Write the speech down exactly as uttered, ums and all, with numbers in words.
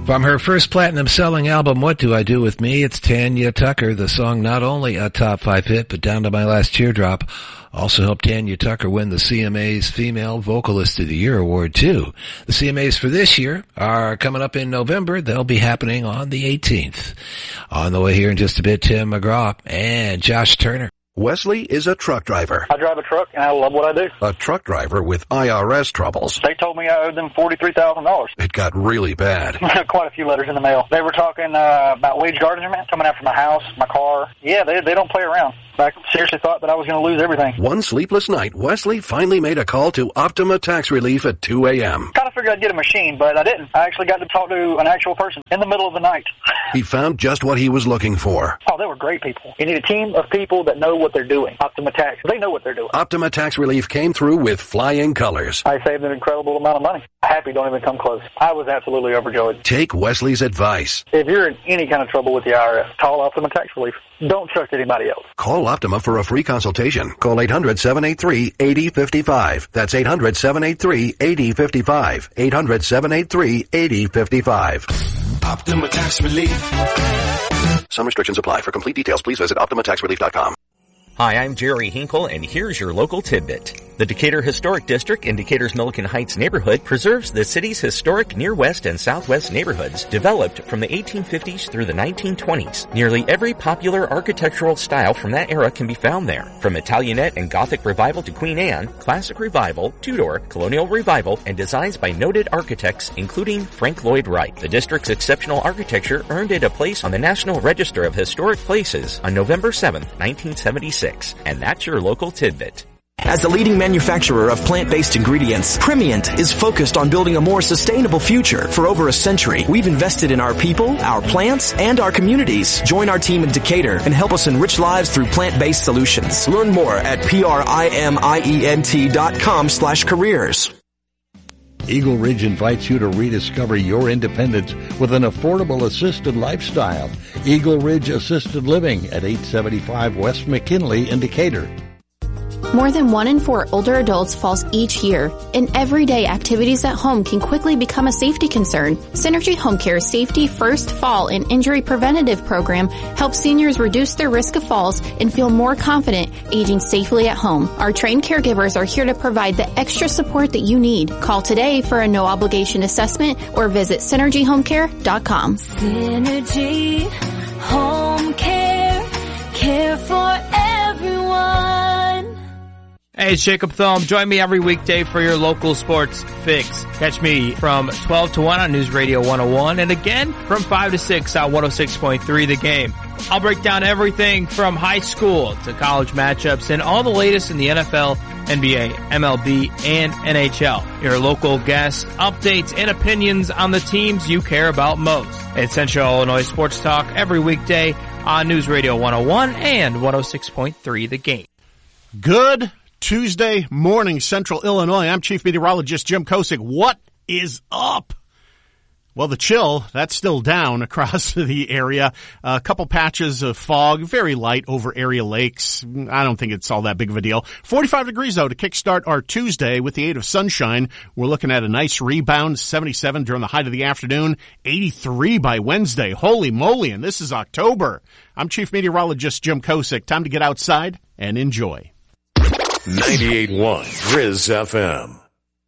From her first platinum-selling album, What Do I Do With Me? It's Tanya Tucker. The song, not only a top five hit, but Down to My Last Teardrop, also helped Tanya Tucker win the C M A's Female Vocalist of the Year award, too. The C M A's for this year are coming up in November. They'll be happening on the eighteenth. On the way here in just a bit, Tim McGraw and Josh Turner. Wesley is a truck driver. I drive a truck, and I love what I do. A truck driver with I R S troubles. They told me I owed them forty-three thousand dollars. It got really bad. Quite a few letters in the mail. They were talking uh, about wage garnishment, coming after my house, my car. Yeah, they they don't play around. I seriously thought that I was going to lose everything. One sleepless night, Wesley finally made a call to Optima Tax Relief at two a.m. Kind of figured I'd get a machine, but I didn't. I actually got to talk to an actual person in the middle of the night. He found just what he was looking for. Oh, they were great people. You need a team of people that know what they're doing. Optima Tax, they know what they're doing. Optima Tax Relief came through with flying colors. I saved an incredible amount of money. Happy don't even come close. I was absolutely overjoyed. Take Wesley's advice. If you're in any kind of trouble with the I R S, call Optima Tax Relief. Don't trust anybody else. Call Optima for a free consultation. Call eight hundred, seven eight three, eight zero five five. That's eight hundred, seven eight three, eight zero five five. eight hundred, seven eight three, eight zero five five. Optima Tax Relief. Some restrictions apply. For complete details, please visit optima tax relief dot com. Hi, I'm Jerry Hinkle, and here's your local tidbit. The Decatur Historic District in Decatur's Milliken Heights neighborhood preserves the city's historic near west and southwest neighborhoods developed from the eighteen fifties through the nineteen twenties. Nearly every popular architectural style from that era can be found there. From Italianate and Gothic Revival to Queen Anne, Classic Revival, Tudor, Colonial Revival, and designs by noted architects including Frank Lloyd Wright. The district's exceptional architecture earned it a place on the National Register of Historic Places on November seventh, nineteen seventy-six. And that's your local tidbit. As the leading manufacturer of plant-based ingredients, Primient is focused on building a more sustainable future. For over a century, we've invested in our people, our plants, and our communities. Join our team in Decatur and help us enrich lives through plant-based solutions. Learn more at P-R-I-M-I-E-N-T dot com slash careers. Eagle Ridge invites you to rediscover your independence with an affordable assisted lifestyle. Eagle Ridge Assisted Living at eight seventy-five West McKinley in Decatur. More than one in four older adults falls each year, and everyday activities at home can quickly become a safety concern. Synergy Home Care's Safety First Fall and Injury Preventative Program helps seniors reduce their risk of falls and feel more confident aging safely at home. Our trained caregivers are here to provide the extra support that you need. Call today for a no-obligation assessment or visit synergy home care dot com. Synergy Home Care, care for everyone. Hey, it's Jacob Thome. Join me every weekday for your local sports fix. Catch me from twelve to one on News Radio one oh one and again from five to six on one oh six point three The Game. I'll break down everything from high school to college matchups and all the latest in the N F L, N B A, M L B, and N H L. Your local guest updates and opinions on the teams you care about most. It's Central Illinois Sports Talk every weekday on News Radio one oh one and one oh six point three The Game. Good Tuesday morning, Central Illinois. I'm Chief Meteorologist Jim Kosick. What is up? Well, the chill, that's still down across the area. A couple patches of fog, very light over area lakes. I don't think it's all that big of a deal. forty-five degrees, though, to kickstart our Tuesday with the aid of sunshine. We're looking at a nice rebound, seventy-seven during the height of the afternoon, eighty-three by Wednesday. Holy moly, and this is October. I'm Chief Meteorologist Jim Kosick. Time to get outside and enjoy. ninety-eight point one Grizz F M.